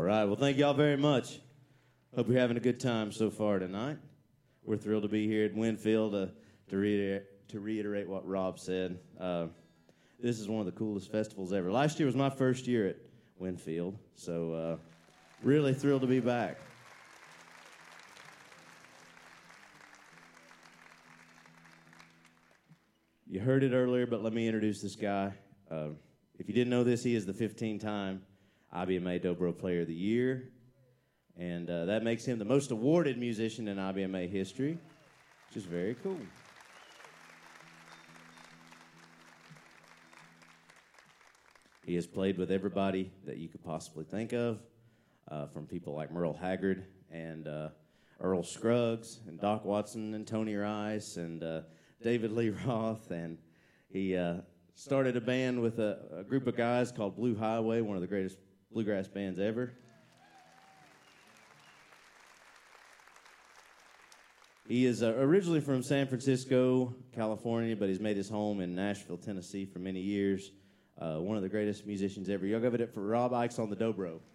right. Well, thank y'all very much. Hope you're having a good time so far tonight. We're thrilled to be here at Winfield to reiterate what Rob said. This is one of the coolest festivals ever. Last year was my first year at Winfield, so really thrilled to be back. You heard it earlier, but let me introduce this guy. If you didn't know this, he is the 15-time IBMA Dobro Player of the Year, and that makes him the most awarded musician in IBMA history, which is very cool. He has played with everybody that you could possibly think of, from people like Merle Haggard and Earl Scruggs and Doc Watson and Tony Rice and David Lee Roth, and he started a band with a group of guys called Blue Highway, one of the greatest bluegrass bands ever. He is originally from San Francisco, California, but he's made his home in Nashville, Tennessee for many years. One of the greatest musicians ever. Y'all give it up for Rob Ickes on the dobro.